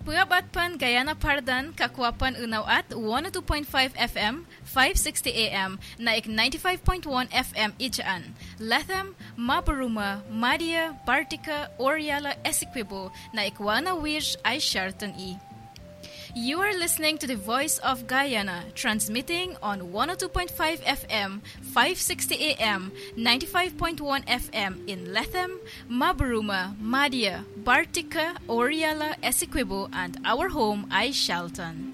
Puyabatpan Guyana Pardan, Kakwapan Unaw at 102.5 FM, 560 AM, naik 95.1 FM Ijaan. Latham, Mabaruma, Madia, Bartica, Oriala, Essequibo, naik Wana Wirj ay Sharton E. You are listening to the Voice of Guyana, transmitting on 102.5 FM, 560 AM, 95.1 FM in Latham, Mabaruma, Madia, Bartica, Oriala, Essequibo, and our home, Shalton.